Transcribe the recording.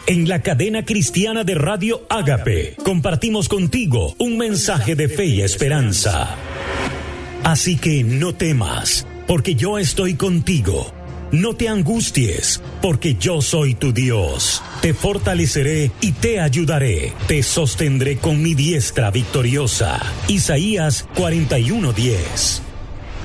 En la cadena cristiana de Radio Ágape compartimos contigo un mensaje de fe y esperanza. Así que no temas, porque yo estoy contigo. No te angusties, porque yo soy tu Dios. Te fortaleceré y te ayudaré. Te sostendré con mi diestra victoriosa. Isaías 41:10.